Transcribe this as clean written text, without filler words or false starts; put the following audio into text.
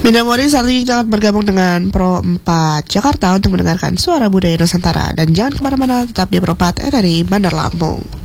Tidak Mori saat ini kita bergabung dengan Pro 4 Jakarta untuk mendengarkan suara budaya Nusantara. Dan jangan kemana-mana, tetap di Pro 4 RRI Bandar Lampung.